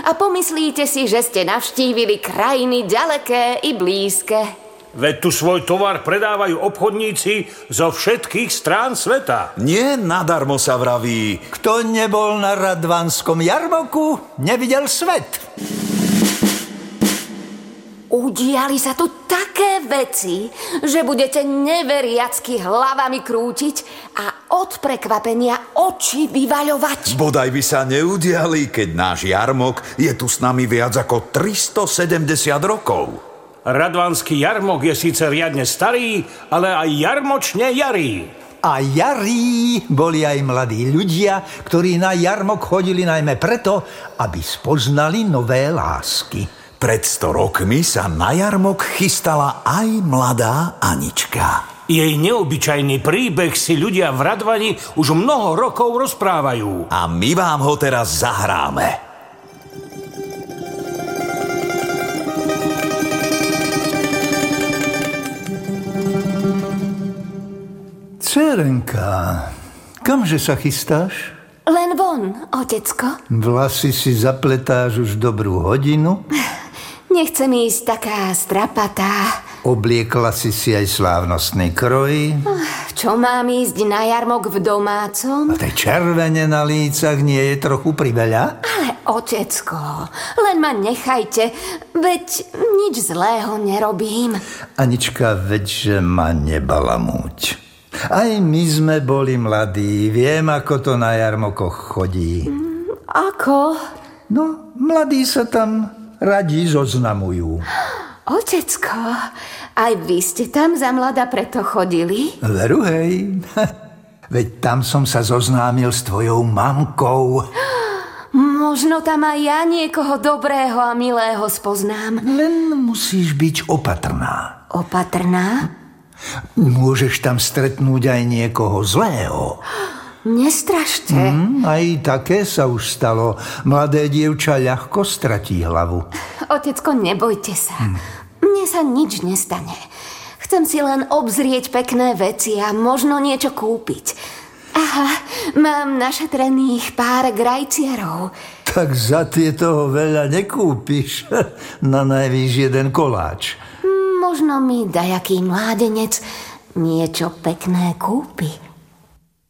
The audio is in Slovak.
a pomyslíte si, že ste navštívili krajiny ďaleké i blízke. Veď tu svoj tovar predávajú obchodníci zo všetkých strán sveta. Nie nadarmo sa vraví: kto nebol na Radvanskom jarmoku, nevidel svet. Udiali sa tu také veci, že budete neveriacky hlavami krútiť a od prekvapenia oči vyvaľovať. Bodaj by sa neudiali, keď náš jarmok je tu s nami viac ako 370 rokov. Radvanský jarmok je síce riadne starý, ale aj jarmočne jarý. A jarí boli aj mladí ľudia, ktorí na jarmok chodili najmä preto, aby spoznali nové lásky. Pred 100 rokmi sa na jarmok chystala aj mladá Anička. Jej neobyčajný príbeh si ľudia v Radvani už mnoho rokov rozprávajú. A my vám ho teraz zahráme. Dcerenka, kamže sa chystáš? Len von, otecko. Vlasy si zapletáš už dobrú hodinu. Nechcem ísť taká strapatá. Obliekla si aj slávnostný kroj. Čo mám ísť na jarmok v domácom? A tej červene na lícach nie je trochu priveľa? Ale otecko, len ma nechajte, veď nič zlého nerobím. Anička, veď že ma nebalamúť. Aj my sme boli mladí, viem, ako to na jarmokoch chodí. Ako? No, mladí sa tam radi zoznamujú. Otecko, aj vy ste tam za mlada preto chodili? Veru, hej. Veď tam som sa zoznámil s tvojou mamkou. Možno tam aj ja niekoho dobrého a milého spoznám. Len musíš byť opatrná. Opatrná? Môžeš tam stretnúť aj niekoho zlého. Nestrašte. Aj také sa už stalo. Mladé dievča ľahko stratí hlavu. Otecko, nebojte sa. Mne sa nič nestane. Chcem si len obzrieť pekné veci a možno niečo kúpiť. Aha, mám našetrených pár grajcierov. Tak za tie toho veľa nekúpiš. Na najvýš jeden koláč. Možno mi dajaký mládenec niečo pekné kúpi.